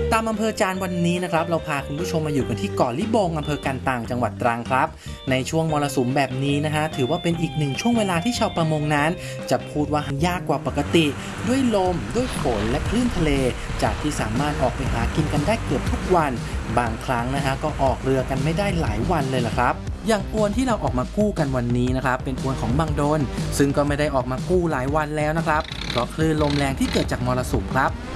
ตามอำเภอจานวันนี้นะครับเราพาคุณผู้ชมมาอยู่กันที่เกาะลิบงอำเภอกันตังจังหวัดตรังครับในช่วงมรสุมแบบนี้นะฮะถือว่าเป็นอีกหนึ่งช่วงเวลาที่ชาวประมงนั้นจะพูดว่ายากกว่าปกติด้วยลมด้วยฝนและคลื่นทะเลจากที่สามารถออกไปหากินกันได้เกือบทุกวันบางครั้งนะฮะก็ออกเรือกันไม่ได้หลายวันเลยล่ะครับอย่างอวนที่เราออกมากู้กันวันนี้นะครับเป็นอวนของบางโดนซึ่งก็ไม่ได้ออกมากู้หลายวันแล้วนะครับเพราะคลื่นลมแรงที่เกิดจากมรสุมครับ